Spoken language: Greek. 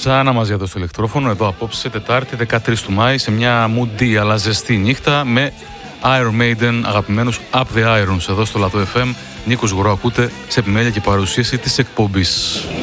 Ξανά μαζί εδώ στο ηλεκτρόφωνο, εδώ απόψε, Τετάρτη 13 του Μάη, σε μια μουντή αλλά ζεστή νύχτα με Iron Maiden, αγαπημένους Up the Irons, εδώ στο Λατό FM. Νίκος Γουρό ακούτε σε επιμέλεια και παρουσίαση της εκπομπής.